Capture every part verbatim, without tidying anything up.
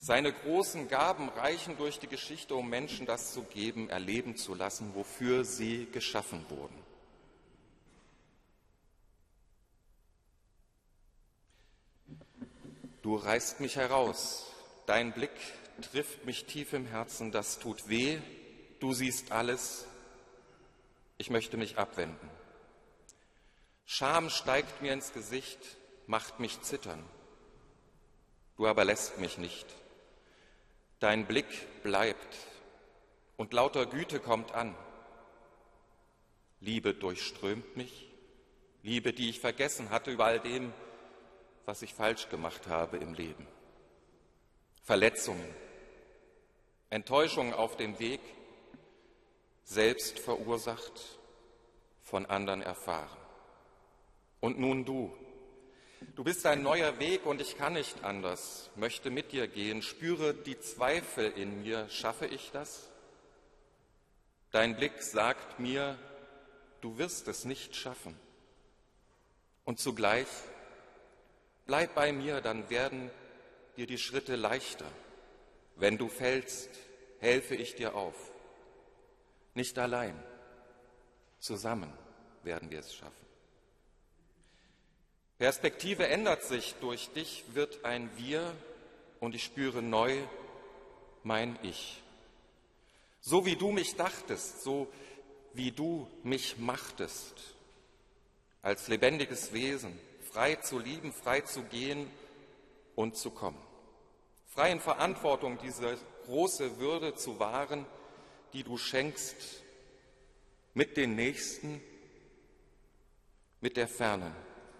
Seine großen Gaben reichen durch die Geschichte, um Menschen das zu geben, erleben zu lassen, wofür sie geschaffen wurden. Du reißt mich heraus, dein Blick trifft mich tief im Herzen, das tut weh, du siehst alles, ich möchte mich abwenden. Scham steigt mir ins Gesicht, macht mich zittern, du aber lässt mich nicht. Dein Blick bleibt und lauter Güte kommt an. Liebe durchströmt mich, Liebe, die ich vergessen hatte über all dem, was ich falsch gemacht habe im Leben. Verletzungen, Enttäuschungen auf dem Weg, selbst verursacht, von anderen erfahren. Und nun du. Du bist ein neuer Weg und ich kann nicht anders, möchte mit dir gehen, spüre die Zweifel in mir, schaffe ich das? Dein Blick sagt mir, du wirst es nicht schaffen. Und zugleich, bleib bei mir, dann werden dir die Schritte leichter. Wenn du fällst, helfe ich dir auf. Nicht allein, zusammen werden wir es schaffen. Perspektive ändert sich, durch dich wird ein Wir und ich spüre neu mein Ich. So wie du mich dachtest, so wie du mich machtest, als lebendiges Wesen, frei zu lieben, frei zu gehen und zu kommen. Frei in Verantwortung, diese große Würde zu wahren, die du schenkst, mit den Nächsten, mit der Fernen.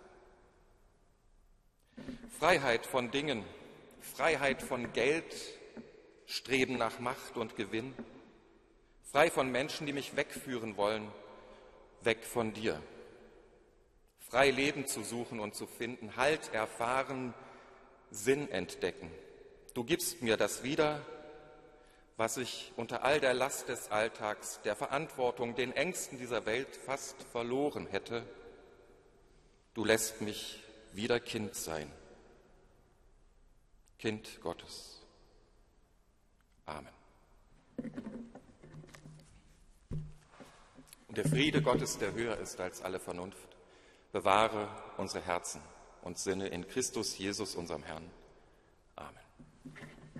Freiheit von Dingen, Freiheit von Geld, Streben nach Macht und Gewinn, frei von Menschen, die mich wegführen wollen, weg von dir. Frei Leben zu suchen und zu finden, Halt erfahren, Sinn entdecken. Du gibst mir das wieder, was ich unter all der Last des Alltags, der Verantwortung, den Ängsten dieser Welt fast verloren hätte. Du lässt mich wieder Kind sein. Kind Gottes. Amen. Und der Friede Gottes, der höher ist als alle Vernunft, bewahre unsere Herzen und Sinne in Christus Jesus, unserem Herrn.